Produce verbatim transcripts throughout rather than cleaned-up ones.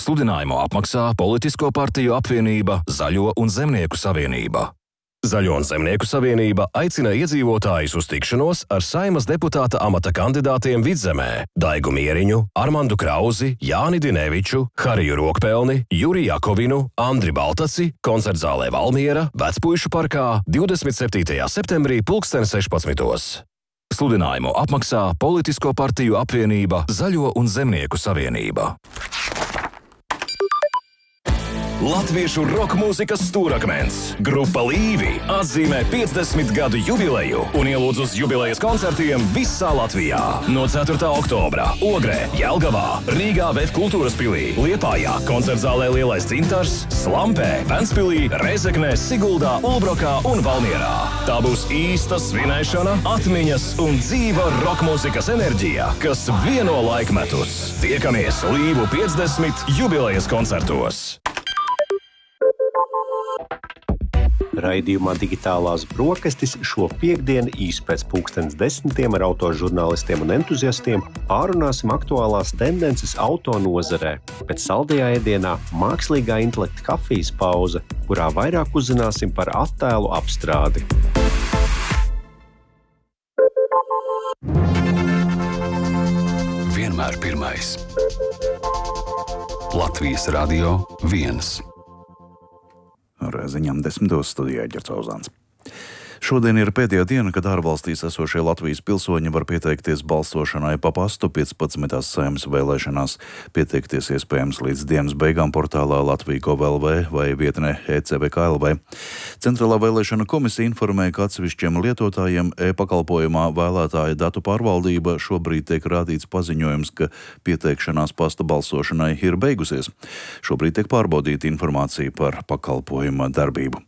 Sludinājumu apmaksā Politisko partiju apvienība Zaļo un Zemnieku savienība. Zaļo un Zemnieku savienība aicina iedzīvotājus uz tikšanos ar Saeimas deputāta amata kandidātiem Vidzemē Daigu Mieriņu, Armandu Krauzi, Jāni Dineviču, Hariju Rokpelni, Juriju Jakovinu, Andri Baltaci, koncertzālē Valmiera, Vecpuišu parkā divdesmit septītajā septembrī pulksten sešpadsmitos. Sludinājumu apmaksā Politisko partiju apvienība Zaļo un Zemnieku savienība. Latviešu roka mūzikas stūrakmens grupa Līvi atzīmē piecdesmit gadu jubileju un ielūdz uz jubilejas koncertiem visā Latvijā. No ceturtā oktobra Ogrē, Jelgavā, Rīgā Vef kultūras pilī, Liepājā, koncertzālē Lielais Dzintars, Slampē, Ventspilī, Rezeknē, Siguldā, Ulbrokā un Valmierā. Tā būs īsta svinēšana, atmiņas un dzīva roka mūzikas enerģija, kas vieno laikmetus. Tiekamies Līvu piecdesmit jubilejas koncertos. Raidījumā Digitālās brokastis šo piektdienu īsi pēc pulkstens desmitiem ar autožurnālistiem un entuziastiem pārunāsim aktuālās tendences auto nozarē. Pēc saldajā ēdienā mākslīgā intelekta kafijas pauze, kurā vairāk uzzināsim par attēlu apstrādi. Vienmēr pirmais. Latvijas radio viens. Ar ziņām desmitos studijā Ģerts Auzāns. Šodien ir pēdējā diena, kad ārvalstīs esošie Latvijas pilsoņi var pieteikties balsošanai pa pastu piecpadsmitās Saeimas vēlēšanās. Pieteikties iespējams līdz dienas beigām portālā Latvija punkt gov punkt el vē vai vietnē e ce ve ka punkt el vē. Centrālā vēlēšana komisija informēja, ka atsevišķiem lietotājiem e-pakalpojumā vēlētāja datu pārvaldība šobrīd tiek rādīts paziņojums, ka pieteikšanās pasta balsošanai ir beigusies. Šobrīd tiek pārbaudīta informācija par pakalpojuma darbību.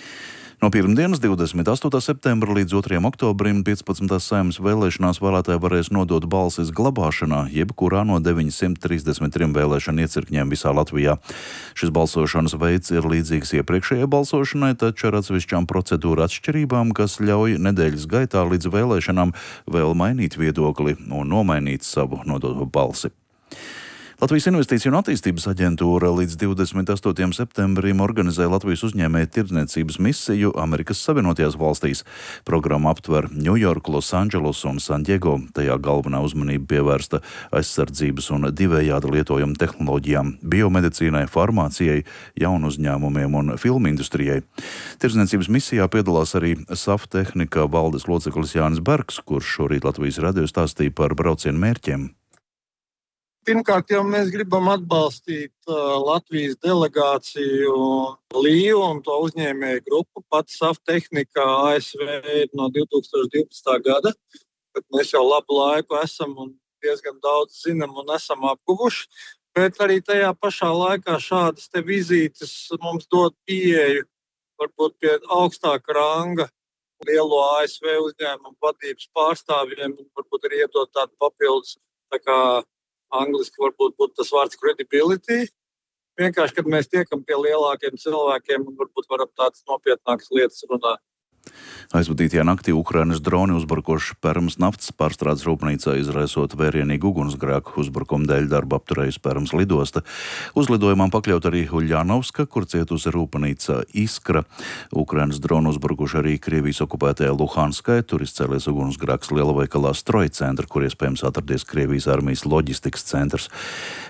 No pirmdienas divdesmit astotā septembra līdz otrajam oktobrim piecpadsmitās Saeimas vēlēšanās vēlētāji varēs nodot balsis glabāšanā, jebkurā no deviņsimt trīsdesmit trim vēlēšanu iecirkņiem visā Latvijā. Šis balsošanas veids ir līdzīgs iepriekšējai balsošanai, taču ar atsevišķām procedūru atšķirībām, kas ļauj nedēļas gaitā līdz vēlēšanām vēl mainīt viedokli un nomainīt savu nodoto balsi. Latvijas Investīciju un attīstības aģentūra līdz divdesmit astotajam septembrim organizē Latvijas uzņēmēju tirdzniecības misiju Amerikas Savienotajās valstīs. Programma aptver Ņujorku, Losandželosu un Sandiego. Tajā galvenā uzmanība pievērsta aizsardzības un divējādi lietojumu tehnoloģijām, biomedicīnai, farmācijai, jaunu uzņēmumiem un filmu industrijai. Tirdzniecības misijā piedalās arī Saftehnika valdes loceklis Jānis Bergs, kurš šorīt Latvijas radio stāstīja par braucienu mērķiem. Pirmkārt, jau mēs gribam atbalstīt uh, Latvijas delegāciju Līvu un to uzņēmēju grupu. Pati Saftehnika A S V ir no divi tūkstoši divpadsmitā gada, bet mēs jau labu laiku esam un diezgan daudz zinām un esam apguvuši. Bet arī tajā pašā laikā šādas te vizītes mums dod pieeju varbūt pie augstāka ranga lielo A S V uzņēmumu vadības pārstāvjiem un varbūt arī iedot tādu papildus, tā kā angliski varbūt būtu tas vārds credibility. Vienkārši, kad mēs tiekam pie lielākiem cilvēkiem un varbūt varam tādas nopietnākas lietas runāt. Aizvadītajā naktī Ukrainas droni uzbrukoši Permas naftas pārstrādes rūpnīcā, izraisot vērienīgu ugunsgrēku. Uzbrukuma dēļ darbu apturējusi Permas lidosta. Uzlidojumam pakļaut arī Uļļanovska, kur cietusi rūpnīca Iskra. Ukrainas droni uzbrukuši arī Krievijas okupētajā Luhanskai. Tur izcēlies ugunsgrēks lielveikalā Stroj centra, kur iespējams atradies Krievijas armijas loģistikas centrs.